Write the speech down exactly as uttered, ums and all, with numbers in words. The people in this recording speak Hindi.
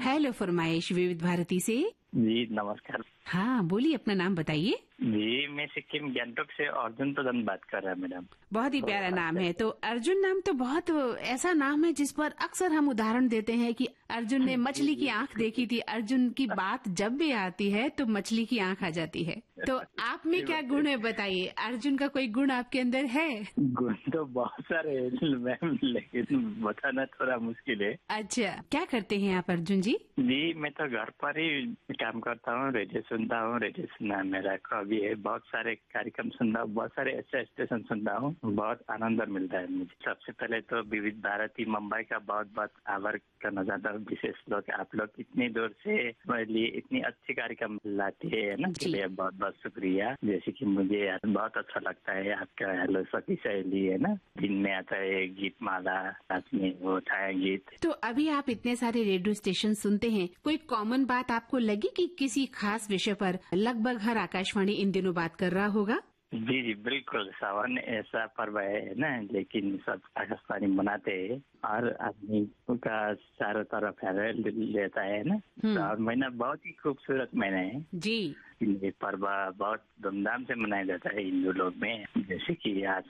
हेलो फरमाइश विविध भारती से। जी नमस्कार। हाँ बोलिए, अपना नाम बताइए। जी मैं सिक्किम गैंगटोक से अर्जुन प्रधान बात कर रहा है मैडम। बहुत ही प्यारा नाम है। तो अर्जुन नाम तो बहुत ऐसा नाम है जिस पर अक्सर हम उदाहरण देते हैं कि अर्जुन ने मछली की आंख देखी थी। अर्जुन की बात जब भी आती है तो मछली की आंख आ जाती है। तो आप में क्या गुण है बताइए, अर्जुन का कोई गुण आपके अंदर है? गुण तो बहुत सारे हैं मैम, लेकिन बताना थोड़ा मुश्किल है। अच्छा, क्या करते हैं आप अर्जुन जी? जी मैं तो घर पर ही काम करता हूँ, रेडियो सुनता हूँ। रेडियो सुनना मेरा हॉबी है। बहुत सारे कार्यक्रम सुनता हूँ, बहुत सारे ऐसे स्टेशन सुनता हूँ, बहुत आनंद मिलता है मुझे। सबसे पहले तो विविध भारती मुंबई का बहुत बहुत आभार करना चाहता हूँ। विशेष लोग आप लोग इतनी दूर से मेरे लिए इतनी अच्छी कार्यक्रम लाते हैं ना, के लिए बहुत बहुत शुक्रिया। जैसे कि मुझे बहुत अच्छा लगता है आपका हेलो सखी सहेली है ना, दिन में आता है गीत माला, साथ में वो छाया गीत। तो अभी आप इतने सारे रेडियो स्टेशन सुनते हैं, कोई कॉमन बात आपको लगी कि किसी खास विषय पर लगभग हर आकाशवाणी इन दिनों बात कर रहा होगा? जी जी बिल्कुल। सावन ऐसा पर्व है ना, लेकिन सब आकाशवाणी मनाते हैं और आदमी का चारों तरफ लेता है ना। श्रावण महीना बहुत ही खूबसूरत महीना है जी। ये पर्व बहुत धूमधाम से मनाया जाता है हिंदू लोग में। जैसे कि आज